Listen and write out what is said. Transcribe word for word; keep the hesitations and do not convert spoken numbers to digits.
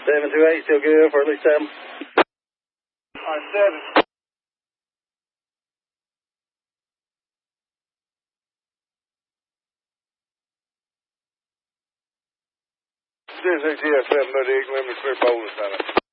seven two eight, still good for at least seven. All right, seven. This is G S seven thirty-eight, limit three, Bowling Center.